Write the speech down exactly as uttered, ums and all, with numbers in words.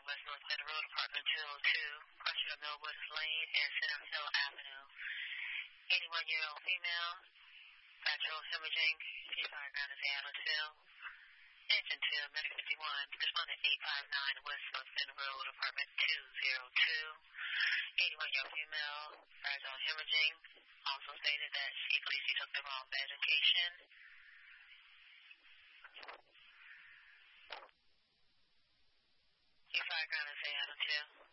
West North Center Road, Apartment two oh two, Pressure of Millwoods Lane and Center Hill Avenue. eighty-one-year-old female, vaginal hemorrhaging, P five ground is Adamsville. Engine two, Medic fifty-one, respondent eight five nine, West North Center Road, Apartment two oh two. eighty-one-year-old female, vaginal hemorrhaging, also stated that she believes she took the wrong medication. P five ground is Adamsville.